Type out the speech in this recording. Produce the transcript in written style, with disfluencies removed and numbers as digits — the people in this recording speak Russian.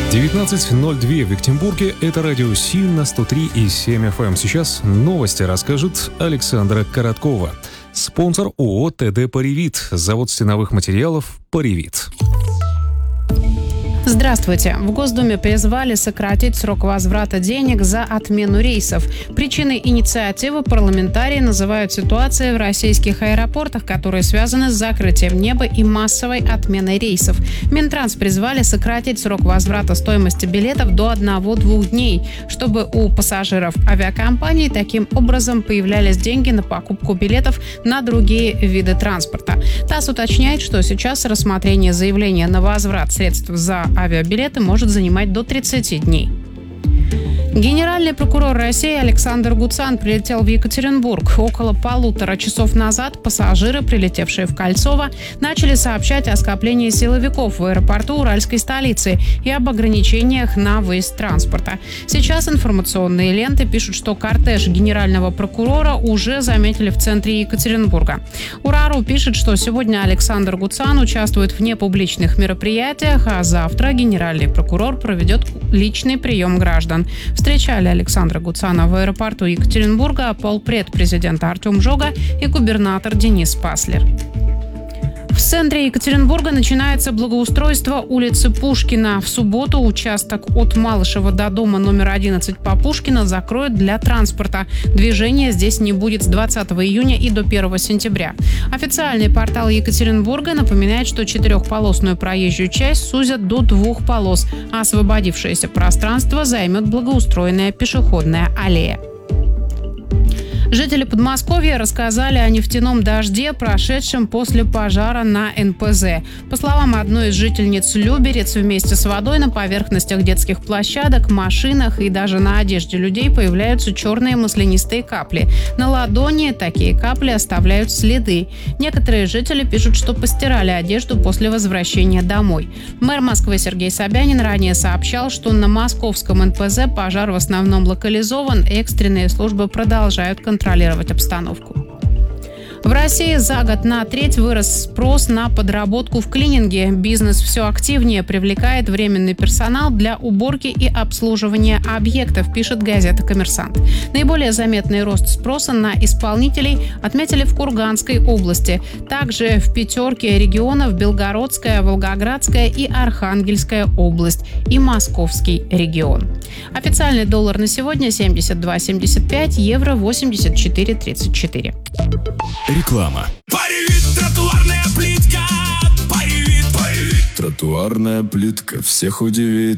19:02 в Екатеринбурге. Это радио СИН на 103,7 FM. Сейчас новости расскажет Александра Короткова. Спонсор ООО ТД «Паривит». Завод стеновых материалов «Паривит». Здравствуйте. В Госдуме призвали сократить срок возврата денег за отмену рейсов. Причиной инициативы парламентарии называют ситуации в российских аэропортах, которые связаны с закрытием неба и массовой отменой рейсов. Минтранс призвали сократить срок возврата стоимости билетов до 1-2 дней, чтобы у пассажиров авиакомпаний таким образом появлялись деньги на покупку билетов на другие виды транспорта. ТАСС уточняет, что сейчас рассмотрение заявления на возврат средств за авиабилеты может занимать до 30 дней. Генеральный прокурор России Александр Гуцан прилетел в Екатеринбург. Около 1,5 часов назад пассажиры, прилетевшие в Кольцово, начали сообщать о скоплении силовиков в аэропорту уральской столицы и об ограничениях на выезд транспорта. Сейчас информационные ленты пишут, что кортеж генерального прокурора уже заметили в центре Екатеринбурга. Урару пишет, что сегодня Александр Гуцан участвует в непубличных мероприятиях, а завтра генеральный прокурор проведет личный прием граждан. Встречали Александра Гуцана в аэропорту Екатеринбурга полпред президента Артем Жога и губернатор Денис Паслер. В центре Екатеринбурга начинается благоустройство улицы Пушкина. В субботу участок от Малышева до дома номер 11 по Пушкина закроют для транспорта. Движения здесь не будет с 20 июня и до 1 сентября. Официальный портал Екатеринбурга напоминает, что 4-полосную проезжую часть сузят до 2 полос, а освободившееся пространство займет благоустроенная пешеходная аллея. Жители Подмосковья рассказали о нефтяном дожде, прошедшем после пожара на НПЗ. По словам одной из жительниц Люберец, вместе с водой на поверхностях детских площадок, машинах и даже на одежде людей появляются черные маслянистые капли. На ладони такие капли оставляют следы. Некоторые жители пишут, что постирали одежду после возвращения домой. Мэр Москвы Сергей Собянин ранее сообщал, что на московском НПЗ пожар в основном локализован, экстренные службы продолжают контролировать обстановку. В России за год на треть вырос спрос на подработку в клининге. Бизнес все активнее привлекает временный персонал для уборки и обслуживания объектов, пишет газета «Коммерсант». Наиболее заметный рост спроса на исполнителей отметили в Курганской области. Также в пятерке регионов Белгородская, Волгоградская и Архангельская область и Московский регион. Официальный доллар на сегодня 72,75, евро 84,34. Реклама. Паривит, тротуарная плитка. Паривит. Тротуарная плитка всех удивит.